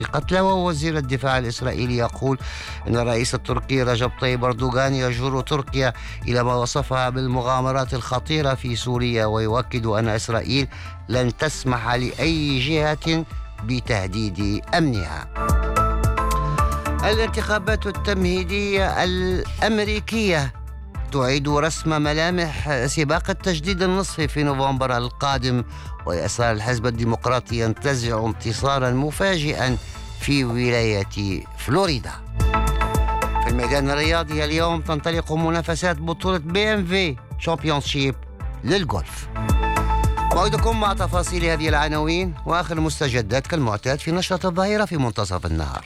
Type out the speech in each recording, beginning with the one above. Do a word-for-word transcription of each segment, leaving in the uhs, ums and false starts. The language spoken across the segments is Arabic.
قتلى. ووزير الدفاع الإسرائيلي يقول أن الرئيس التركي رجب طيب أردوغان يجر تركيا إلى ما وصفها بالمغامرات الخطيرة في سوريا، ويؤكد أن إسرائيل لن تسمح لأي جهة بتهديد أمنها. الانتخابات التمهيدية الأمريكية تعيد رسم ملامح سباق التجديد النصفي في نوفمبر القادم، ويسار الحزب الديمقراطي ينتزع انتصارا مفاجئا في ولاية فلوريدا. في الميدان الرياضي اليوم تنطلق منافسات بطولة بي ام في تشامبيونشيب للغولف. موعدكم مع تفاصيل هذه العناوين وآخر المستجدات كالمعتاد في نشرة الظهيرة في منتصف النهار.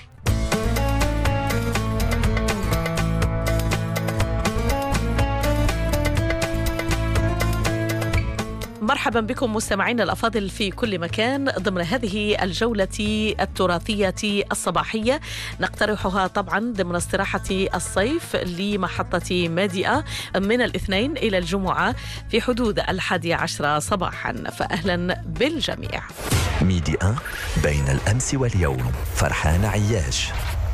مرحبا بكم مستمعينا الأفاضل في كل مكان ضمن هذه الجولة التراثية الصباحية، نقترحها طبعا ضمن استراحة الصيف لمحطة مادئة من الاثنين إلى الجمعة في حدود الحادي عشر صباحا، فأهلا بالجميع. ميديا بين الأمس واليوم، فرحان عياش.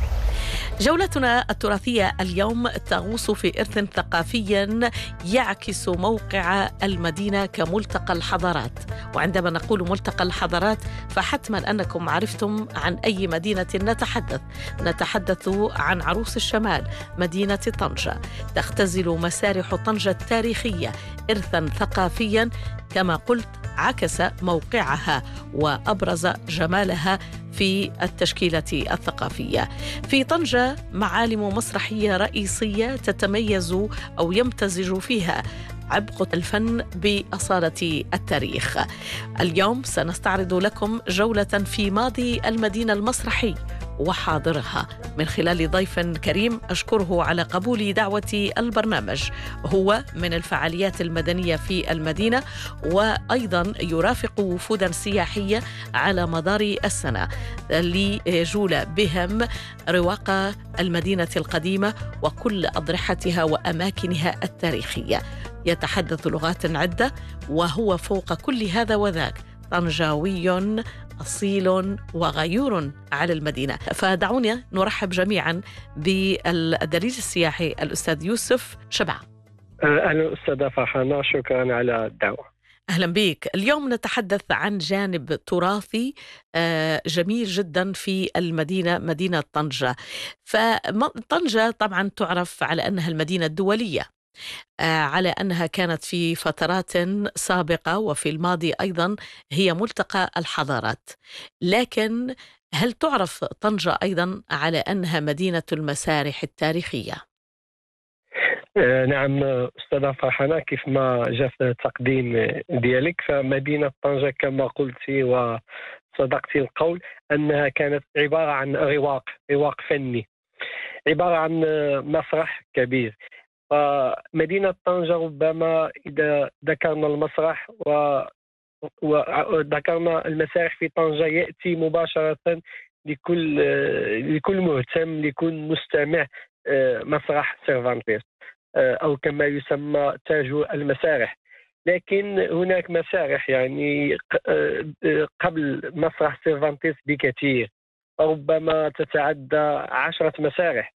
جولتنا التراثية اليوم تغوص في إرث ثقافي يعكس موقع المدينة كملتقى الحضارات. وعندما نقول ملتقى الحضارات فحتما أنكم عرفتم عن أي مدينة نتحدث. نتحدث عن عروس الشمال، مدينة طنجة. تختزل مسارح طنجة التاريخية إرثا ثقافيا كما قلت عكس موقعها وأبرز جمالها في التشكيلة الثقافية. في طنجة معالم مسرحية رئيسية تتميز أو يمتزج فيها عبق الفن بأصالة التاريخ. اليوم سنستعرض لكم جولة في ماضي المدينة المسرحي وحاضرها من خلال ضيف كريم أشكره على قبول دعوة البرنامج. هو من الفعاليات المدنية في المدينة، وأيضا يرافق وفودا سياحية على مدار السنة لجولة بهم رواق المدينة القديمة وكل أضرحتها وأماكنها التاريخية. يتحدث لغات عدة، وهو فوق كل هذا وذاك طنجاوي أصيل وغيور على المدينة. فدعونا نرحب جميعا بالدليل السياحي الأستاذ يوسف شبعة. أهلا أستاذة فرحانة، شكرا على الدعوة. أهلا بك. اليوم نتحدث عن جانب تراثي جميل جدا في المدينة، مدينة طنجة. فطنجة طبعا تعرف على أنها المدينة الدولية، على أنها كانت في فترات سابقة وفي الماضي أيضا هي ملتقى الحضارات. لكن هل تعرف طنجة أيضا على أنها مدينة المسارح التاريخية؟ نعم أستاذة فرحانة، كيف ما جاء في التقديم ديالك فمدينة طنجة كما قلتي وصدقتي القول أنها كانت عبارة عن رواق رواق فني، عبارة عن مسرح كبير. فمدينة طنجة ربما إذا ذكرنا المسرح وذكرنا المسارح في طنجة يأتي مباشرة لكل لكل مهتم، لكل مستمع مسرح سيرفانتيس أو كما يسمى تاج المسارح. لكن هناك مسارح يعني قبل مسرح سيرفانتيس بكثير، ربما تتعدى عشرة مسارح.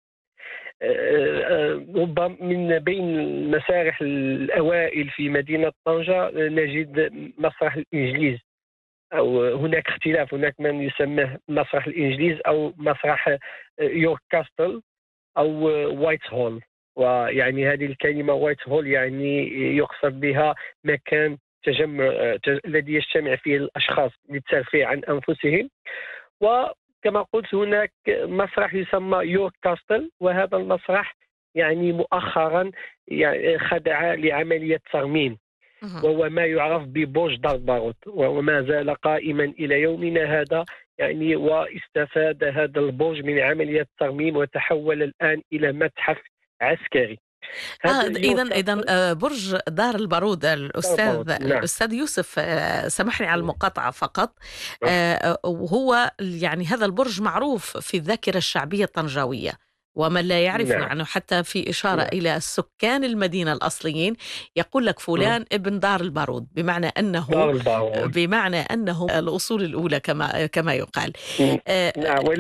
ربما من بين المسارح الأوائل في مدينة طنجة نجد مسرح الإنجليز، أو هناك اختلاف، هناك من يسميه مسرح الإنجليز أو مسرح يورك كاستل أو وايت هول. ويعني هذه الكلمة وايت هول يعني يقصد بها مكان تجمع الذي يجتمع فيه الأشخاص للترفيه عن أنفسهم. و كما قلت هناك مسرح يسمى يورك كاستل، وهذا المسرح يعني مؤخرا يعني خضع لعملية ترميم، وهو ما يعرف ببرج دار البارود، وما زال قائما إلى يومنا هذا يعني. واستفاد هذا البرج من عملية ترميم وتحول الآن إلى متحف عسكري. آه إذن إذن برج دار البارود الأستاذ نعم. الأستاذ يوسف سامحني على المقاطعة فقط. آه وهو يعني هذا البرج معروف في الذاكرة الشعبية الطنجاوية، ومن لا يعرف نعم. عنه حتى في إشارة نعم. إلى السكان المدينة الأصليين يقول لك فلان م. ابن دار البارود، بمعنى أنه دار البارود. بمعنى أنه الأصول الأولى كما كما يقال. آه نعم.